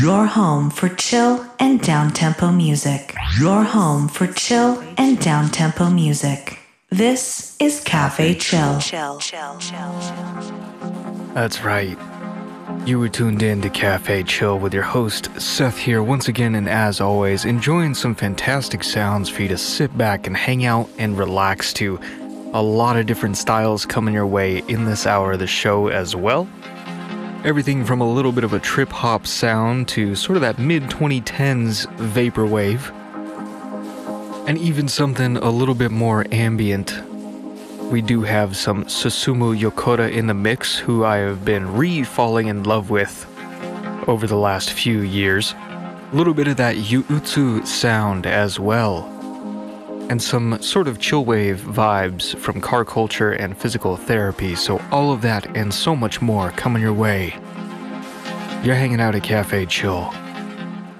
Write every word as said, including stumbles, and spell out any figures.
Your home for chill and down-tempo music. Your home for chill and down-tempo music. This is Cafe Chill. That's right. You were tuned in to Cafe Chill with your host, Seth here once again, and as always, enjoying some fantastic sounds for you to sit back and hang out and relax to. A lot of different styles coming your way in this hour of the show as well. Everything from a little bit of a trip-hop sound to sort of that mid twenty tens vaporwave. And even something a little bit more ambient. We do have some Susumu Yokota in the mix, who I have been re-falling in love with over the last few years. A little bit of that Yuutsu sound as well. And some sort of chillwave vibes from car culture and physical therapy, so all of that and so much more coming your way. You're hanging out at Cafe Chill.